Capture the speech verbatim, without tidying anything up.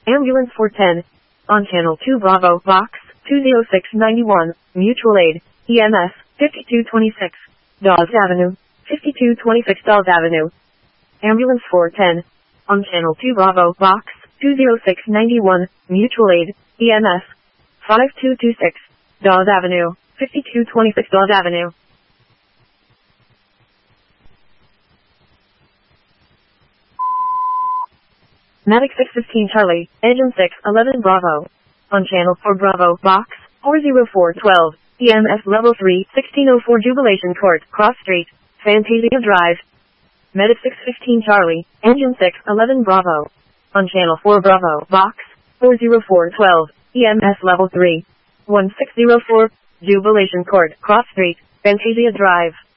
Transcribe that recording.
Ambulance four ten. On channel two Bravo, box two zero six nine one, mutual aid, E M S, fifty-two twenty-six, Dawes Avenue, fifty-two twenty-six Dawes Avenue. Ambulance four ten. On channel two Bravo, box two zero six nine one, mutual aid, E M S, five two two six, Dawes Avenue, fifty-two twenty-six Dawes Avenue. Medic six fifteen Charlie, Engine six eleven Bravo. On channel four Bravo, box four zero four one two, E M S level three, sixteen oh four Jubilation Court, Cross Street, Fantasia Drive. Medic six fifteen Charlie, Engine six eleven Bravo. On channel four Bravo, box four zero four one two, E M S level three, one six zero four, Jubilation Court, Cross Street, Fantasia Drive.